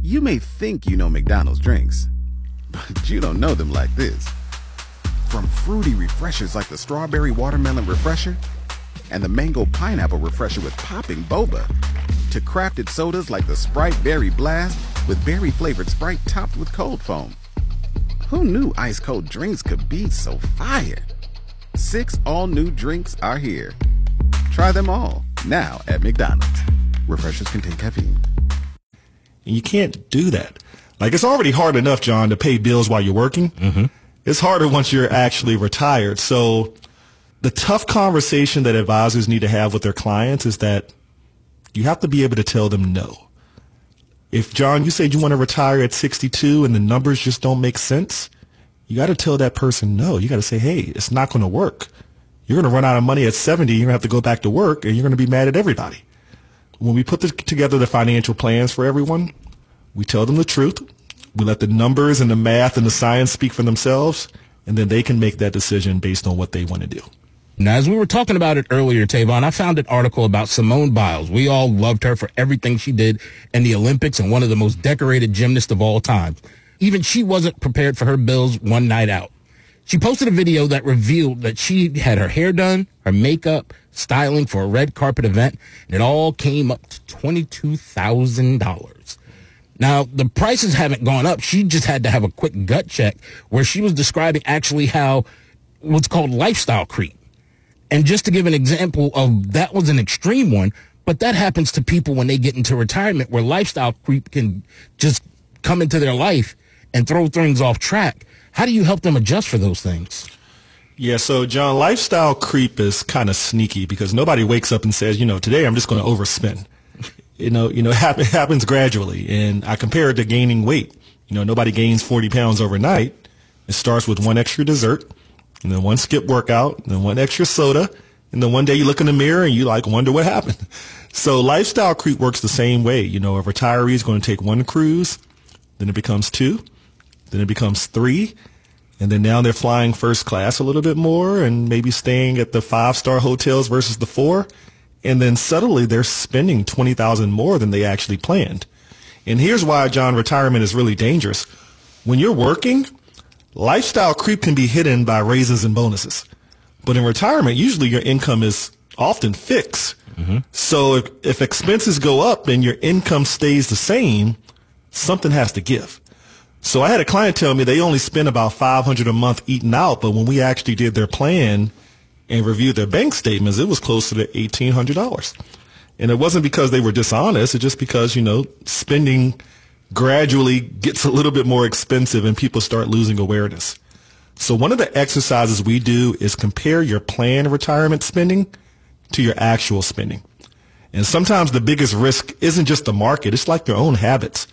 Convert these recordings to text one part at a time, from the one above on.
You may think you know McDonald's drinks, but you don't know them like this. From fruity refreshers like the Strawberry Watermelon Refresher and the Mango Pineapple Refresher with popping boba, to crafted sodas like the Sprite Berry Blast with berry-flavored Sprite topped with cold foam. Who knew ice-cold drinks could be so fire? 6 all-new drinks are here. Try them all, now at McDonald's. Refreshers contain caffeine. And you can't do that. Like, it's already hard enough, John, to pay bills while you're working. Mm-hmm. It's harder once you're actually retired. So the tough conversation that advisors need to have with their clients is that you have to be able to tell them no. If, John, you said you want to retire at 62 and the numbers just don't make sense, you got to tell that person no. You got to say, hey, it's not going to work. You're going to run out of money at 70. You're going to have to go back to work, and you're going to be mad at everybody. When we put together the financial plans for everyone, we tell them the truth. We let the numbers and the math and the science speak for themselves, and then they can make that decision based on what they want to do. Now, as we were talking about it earlier, Tavon, I found an article about Simone Biles. We all loved her for everything she did in the Olympics and one of the most decorated gymnasts of all time. Even she wasn't prepared for her bills one night out. She posted a video that revealed that she had her hair done, her makeup, styling for a red carpet event, and it all came up to $22,000. Now, the prices haven't gone up. She just had to have a quick gut check where she was describing actually how what's called lifestyle creep. And just to give an example of that was an extreme one, but that happens to people when they get into retirement where lifestyle creep can just come into their life and throw things off track. How do you help them adjust for those things? Yeah, so, John, lifestyle creep is kind of sneaky because nobody wakes up and says, today I'm just going to overspend. It happens gradually. And I compare it to gaining weight. Nobody gains 40 pounds overnight. It starts with one extra dessert, and then one skip workout, and then one extra soda, and then one day you look in the mirror and you wonder what happened. So lifestyle creep works the same way. A retiree is going to take one cruise, then it becomes 2, then it becomes 3, and then now they're flying first class a little bit more and maybe staying at the 5-star hotels versus the 4. And then suddenly they're spending $20,000 more than they actually planned. And here's why, John, retirement is really dangerous. When you're working, lifestyle creep can be hidden by raises and bonuses. But in retirement, usually your income is often fixed. Mm-hmm. So if expenses go up and your income stays the same, something has to give. So I had a client tell me they only spend about $500 a month eating out, but when we actually did their plan and reviewed their bank statements, it was closer to $1,800. And it wasn't because they were dishonest. It's just because, spending gradually gets a little bit more expensive and people start losing awareness. So one of the exercises we do is compare your planned retirement spending to your actual spending. And sometimes the biggest risk isn't just the market. It's like your own habits.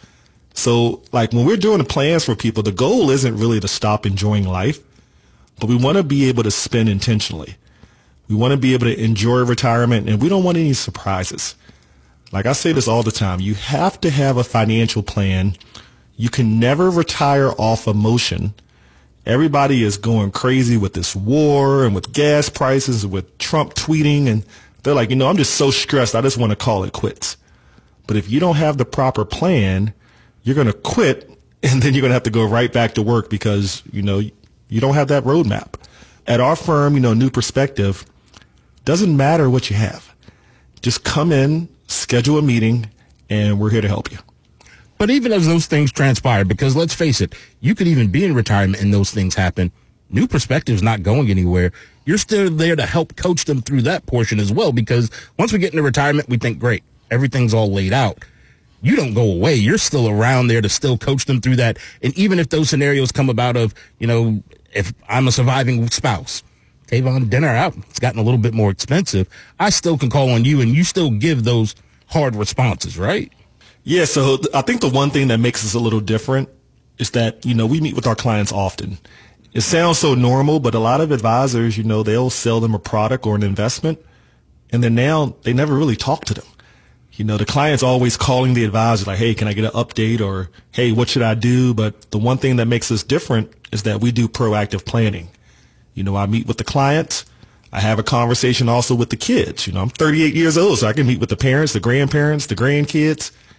So when we're doing the plans for people, the goal isn't really to stop enjoying life, but we want to be able to spend intentionally. We want to be able to enjoy retirement, and we don't want any surprises. Like I say this all the time, you have to have a financial plan. You can never retire off emotion. Everybody is going crazy with this war and with gas prices, with Trump tweeting, and they're like, I'm just so stressed, I just want to call it quits. But if you don't have the proper plan, you're going to quit, and then you're going to have to go right back to work because, you don't have that roadmap. At our firm, New Perspective, doesn't matter what you have. Just come in, schedule a meeting, and we're here to help you. But even as those things transpire, because let's face it, you could even be in retirement and those things happen, New Perspective's not going anywhere. You're still there to help coach them through that portion as well, because once we get into retirement, we think, great, everything's all laid out. You don't go away. You're still around there to still coach them through that. And even if those scenarios come about of, if I'm a surviving spouse, Tavon, dinner out, it's gotten a little bit more expensive, I still can call on you and you still give those hard responses, right? Yeah, so I think the one thing that makes us a little different is that, we meet with our clients often. It sounds so normal, but a lot of advisors, they'll sell them a product or an investment, and then now they never really talk to them. The client's always calling the advisor like, hey, can I get an update? Or, hey, what should I do? But the one thing that makes us different is that we do proactive planning. I meet with the clients. I have a conversation also with the kids. I'm 38 years old, so I can meet with the parents, the grandparents, the grandkids.